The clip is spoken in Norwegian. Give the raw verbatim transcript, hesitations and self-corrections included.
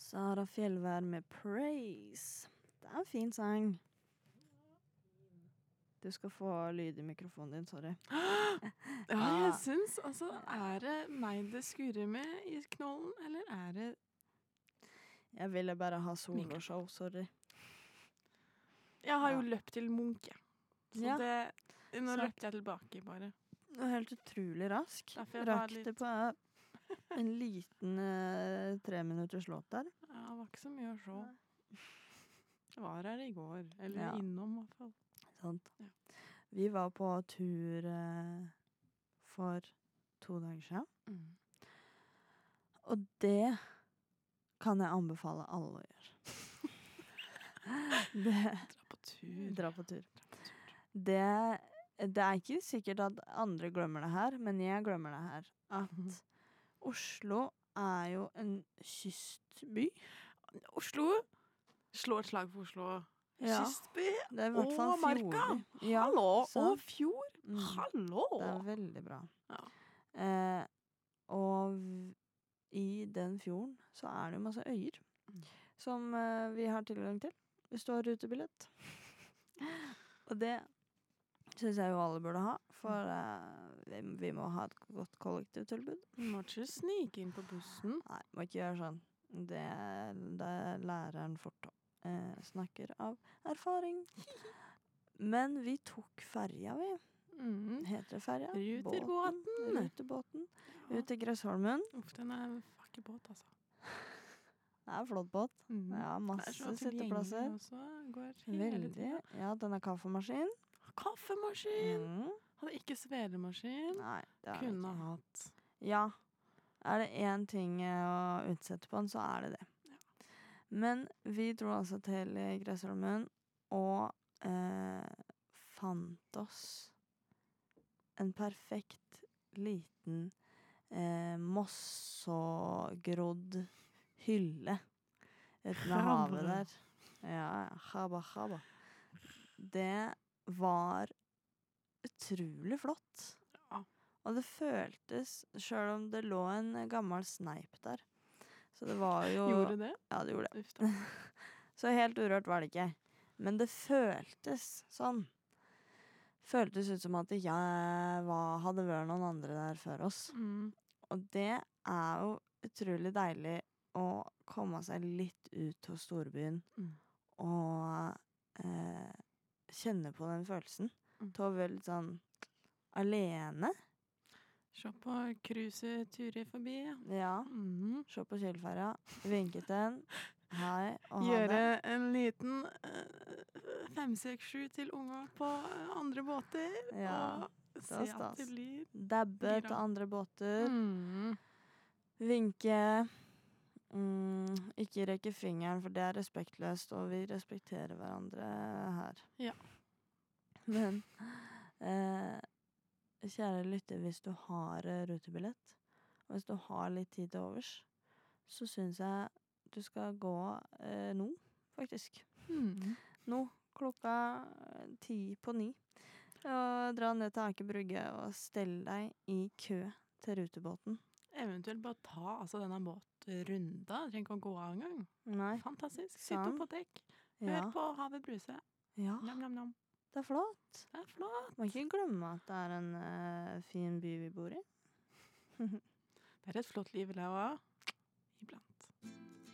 Sara Fjellvær med Praise. Det er en fin sang. Du skal få lyd i mikrofonen din, sorry. Ja, jeg synes, altså, er det meg det skurer med i knollen, eller er det... Jeg ville bare ha soloshow, sorry. Jeg har jo Ja. løpt til Munch, ja. Så Ja. det... Nå Så- løpte jeg tilbake, bare. Du er helt utrolig rask. Derfor jeg var Rakk litt- det på en liten uh, tre minutters låt der. Ja, det var ikke så mye å se. Jeg var her i går, eller Ja. innom i hvert fall. Sant. Ja. Vi var på tur eh, for to dager siden. Mm. Og det kan jeg anbefale alle å gjøre. det, Dra på tur. dra på tur. Dra på tur. Det, det er ikke sikkert at andre glemmer det her, men jeg glemmer det her. At Mhm. Oslo er jo en kystby. Oslo! Slå et slag for Oslo. Ja. Kystby Det er i hvert fall og en Marka. fjordby. Ja, Hallo! sant. Og fjord. Mm. Hallo! Det er veldig bra. Ja. Eh, og v- i den fjorden så er det jo masse øyer Mm. som eh, vi har tilgang til hvis du har rutebillett. Og det synes jeg jo alle burde ha, for eh, vi, vi må ha et godt kollektivtilbud. Du må ikke snike inn på bussen. Nei, må ikke gjøre sånn. Det, det er læreren fort eh, snakker av erfaring. Men vi tok ferja, vi. Mm. Heter det ferja? Ruterbåten. Båten. Rutebåten. Ja. Ut til Gressholmen. Uff, den er fucking båt, altså. Det er en flott båt. Mm. Ja, Det er masse så tilgjengelig sitteplasser. også. Går hele Veldig. tiden. Ja, den er kaffemaskin. Kaffemaskin! Mm. Hadde ikke svelemaskin. Nei, det er det Kunne ikke. hatt. Ja. Er det én ting eh, å utsette på den, så er det det. Ja. Men vi dro altså til Gressholmen og eh, fant oss en perfekt liten eh, mossågrodd hylle uten av havet Chabra. der. Ja, chaba, chaba. Det var utrolig flott. Ja. Og det føltes, selv om det lå en gammel sneip der. Så det var jo... Gjorde det? Ja, det gjorde det. Uff da. Så helt urørt var det ikke. Men det føltes sånn. Føltes ut som at jeg var, hadde vært noen andre der før oss. Mm. Og det er jo utrolig deilig å komme seg litt ut av storbyen Mm. og eh, kjenne på den følelsen. Mm. Til å være litt sånn alene. Se på cruiseturer forbi. Ja. Ja. Mm. Se på Kielferja. Vinke til den. Hei og ha Gjøre det. en liten uh, fem, seks, sju til unger på eh, andre båter. Ja, Og se var at stas. det blir... Dabbe Gira. til andre båter. Mm. Vinke. Mm, ikke rekke fingeren, for det er respektløst, og vi respekterer hverandre her. Ja. Men eh, kjære lytter, hvis du har eh, rutebillett, og hvis du har litt tid til overs, så synes jeg du skal gå eh, nå, faktisk. Mm. Nå, klokka eh, ti på ni. Og dra ned til Aker Brygge og stell deg i kø til rutebåten. Eventuelt bare ta altså, denne båtrunda. Trenger ikke å gå av en gang. Nei. Fantastisk. Sitt Sant. opp på dekk. Hør Ja. på havet bruse. Ja, Nam, nam, nam. det er flott. Det er flott. Må ikke glemme at det er en eh, fin by vi bor i. Det er et flott liv, Laura.